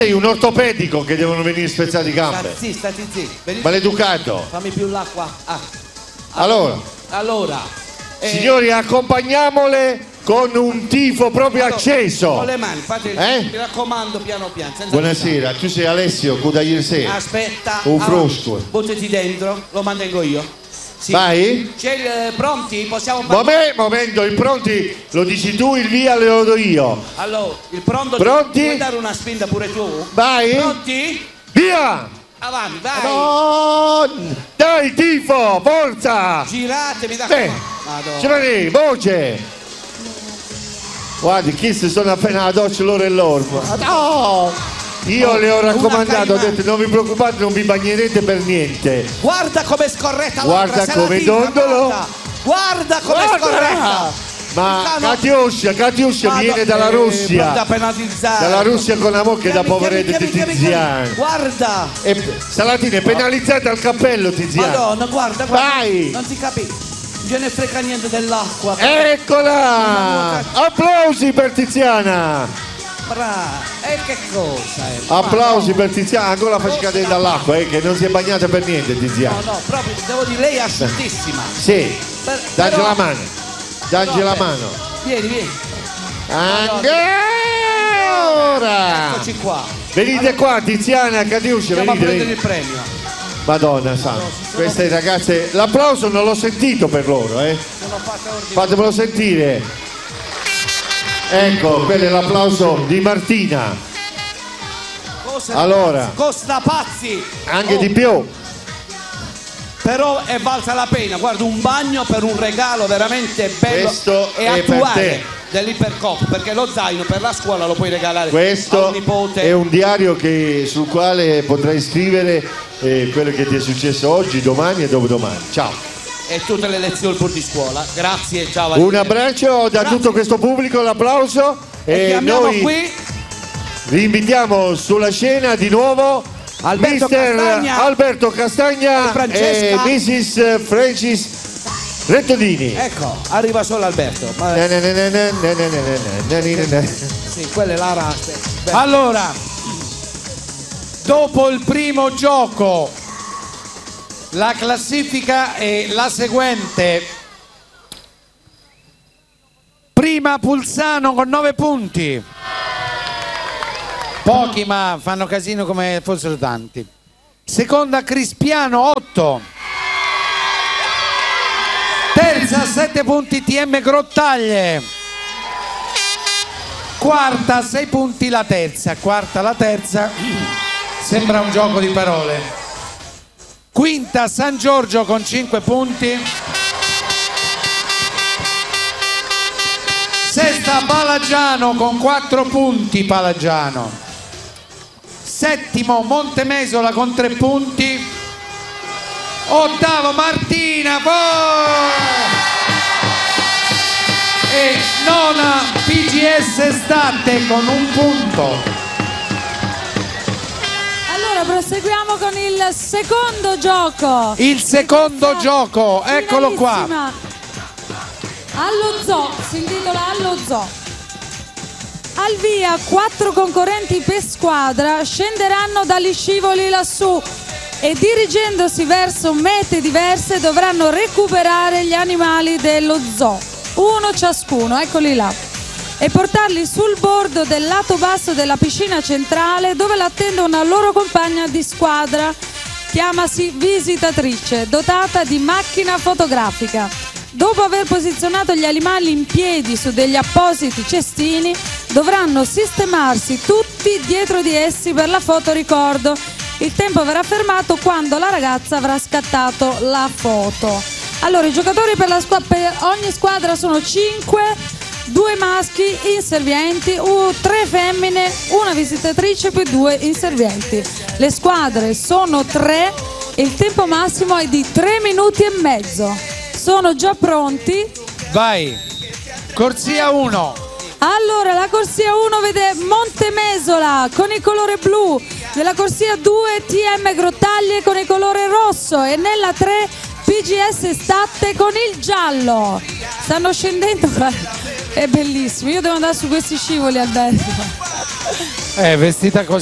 Sei un ortopedico che devono venire spezzati i gambe. Stati zitti. Maleducato. Fammi più l'acqua. Allora. Signori, accompagniamole con un tifo proprio acceso. Con le mani, fate mi raccomando, piano piano. Buonasera, tu sei Alessio, da ieri sera. Aspetta. Un frusco. Buttati dentro, lo mantengo io. Sì. Vai? C'è pronti? Possiamo parlare? Momento, il pronti lo dici tu, il via lo do io. Allora, il pronto. Pronti? Vuoi dare una spinta pure tu? Vai. Pronti? Via! Avanti, vai! No! Dai, tifo, forza! Giratevi da qua! Voce! Guardi, chi si sono appena alla doccia loro e loro. No! Io le ho raccomandato, ho detto non vi preoccupate, non vi bagnerete per niente. Guarda come scorretta guarda come dondolo. Guarda come scorretta. Ma Katiuscia viene dalla Russia. Da penalizzare. Dalla Russia con amore che da poveretta di Tiziana. Guarda. Salatina è penalizzata al cappello, Tiziana. Madonna, guarda. Vai. Non ti capisci. Non ce ne frega niente dell'acqua. Eccola. Applausi per Tiziana. E che cosa è? Applausi per Tiziana, ancora la faccia cadere dall'acqua, che non si è bagnata per niente Tiziana. No, proprio, devo dire, lei è asciuttissima. Sì, dagli la mano. Dagli la mano. Vieni. Ancora! Eccoci qua. Venite qua, Tiziana, Katiuscia, andiamo venite. A prendere il premio. Madonna santa, queste ragazze, l'applauso non l'ho sentito per loro, Fatemelo sentire. Ecco, quello è l'applauso di Martina. Allora, costa pazzi. Anche di più. Però è valsa la pena, guarda, un bagno per un regalo veramente bello. Questo e è attuale per te. Dell'Ipercoop, perché lo zaino per la scuola lo puoi regalare questo a un nipote. È un diario sul quale potrai scrivere quello che ti è successo oggi, domani e dopodomani. Ciao. E tutte le lezioni pur di scuola. Grazie, ciao. Un abbraccio da tutto questo pubblico, l'applauso. E noi qui vi invitiamo sulla scena di nuovo Alberto Castagna e Mrs. Francis Rettodini. Ecco, arriva solo Alberto. Sì, quella è la raste. Allora, dopo il primo gioco, la classifica è la seguente. Prima Pulsano con 9 punti. Pochi ma fanno casino come fossero tanti. Seconda Crispiano 8. Terza 7 punti TM Grottaglie. Quarta 6 punti la terza. Quarta la terza. Sembra un gioco di parole. Quinta San Giorgio con 5 punti. Sesta Palagiano con 4 punti. Palagiano. Settimo Montemesola con 3 punti. Ottavo Martina. E nona PGS State con 1 punto. Proseguiamo con il secondo gioco. Il secondo gioco, eccolo qua. Allo Zoo, si intitola Allo Zoo. Al via 4 concorrenti per squadra scenderanno dagli scivoli lassù e dirigendosi verso mete diverse dovranno recuperare gli animali dello zoo, uno ciascuno, eccoli là, e portarli sul bordo del lato basso della piscina centrale dove l'attende una loro compagna di squadra, chiamasi visitatrice, dotata di macchina fotografica. Dopo aver posizionato gli animali in piedi su degli appositi cestini, dovranno sistemarsi tutti dietro di essi per la fotoricordo. Il tempo verrà fermato quando la ragazza avrà scattato la foto. Allora, i giocatori per ogni squadra sono 5. 2 maschi inservienti, 3 femmine, una visitatrice più 2 inservienti. Le squadre sono 3 e il tempo massimo è di 3 minuti e mezzo. Sono già pronti? Vai, corsia 1. Allora, la corsia 1 vede Montemesola con il colore blu, nella corsia 2 TM Grottaglie con il colore rosso e nella 3 PGS Statte con il giallo. Stanno scendendo, è bellissimo. Io devo andare su questi scivoli, Alberto. Vestita così.